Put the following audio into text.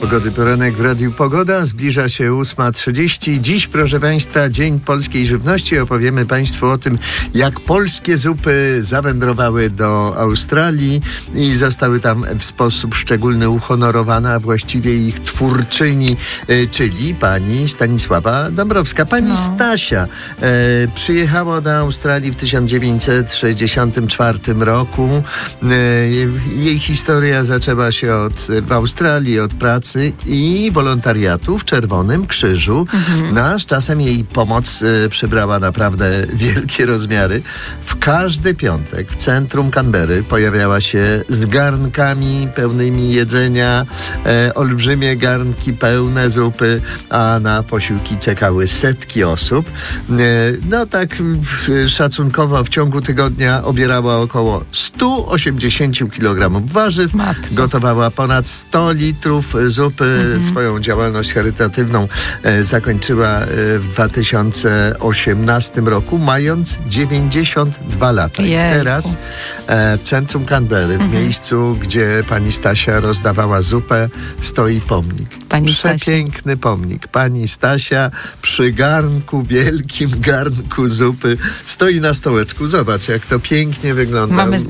Pogody poranek w Radiu Pogoda. Zbliża się 8:30. Dziś, proszę Państwa, Dzień Polskiej Żywności. Opowiemy Państwu o tym, jak polskie zupy zawędrowały do Australii i zostały tam w sposób szczególny uhonorowane, a właściwie ich twórczyni, czyli pani Stanisława Dąbrowska. Pani Stasia przyjechała do Australii w 1964 roku. Jej historia zaczęła się w Australii od pracy i wolontariatu w Czerwonym Krzyżu. Z czasem jej pomoc przybrała naprawdę wielkie rozmiary. W każdy piątek w centrum Canberry pojawiała się z garnkami pełnymi jedzenia, olbrzymie garnki pełne zupy, a na posiłki czekały setki osób. Szacunkowo w ciągu tygodnia obierała około 180 kg warzyw, gotowała ponad 100 litrów zupy. Swoją działalność charytatywną zakończyła w 2018 roku, mając 92 lata. I teraz w centrum Canberry, w miejscu, gdzie pani Stasia rozdawała zupę, stoi pomnik. Przepiękny pomnik. Pani Stasia przy garnku, wielkim garnku zupy stoi na stołeczku. Zobacz, jak to pięknie wygląda.